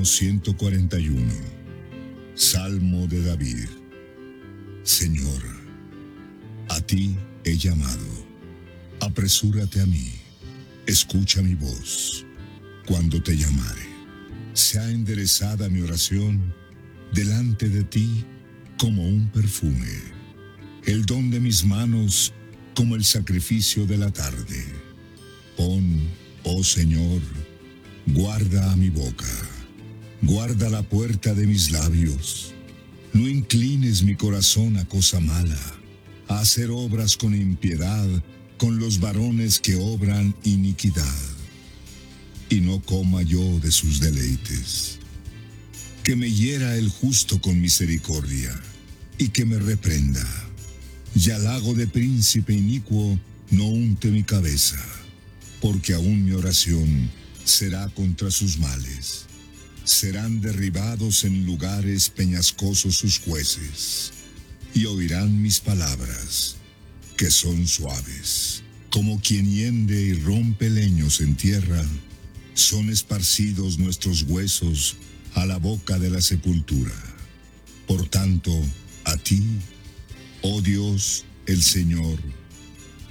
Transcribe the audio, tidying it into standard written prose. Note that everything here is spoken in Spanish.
Salmo 141. Salmo de David. Señor, a ti he llamado. Apresúrate a mí. Escucha mi voz cuando te llamare. Sea enderezada mi oración delante de ti como un perfume, el don de mis manos como el sacrificio de la tarde. Pon, oh Señor, guarda a mi boca, guarda la puerta de mis labios. No inclines mi corazón a cosa mala, a hacer obras con impiedad, con los varones que obran iniquidad. Y no coma yo de sus deleites. Que me hiera el justo con misericordia, y que me reprenda. Y al lago de príncipe inicuo no unte mi cabeza, porque aún mi oración será contra sus males. Serán derribados en lugares peñascosos sus jueces, y oirán mis palabras, que son suaves. Como quien hiende y rompe leños en tierra, son esparcidos nuestros huesos a la boca de la sepultura. Por tanto, a ti, oh Dios, el Señor,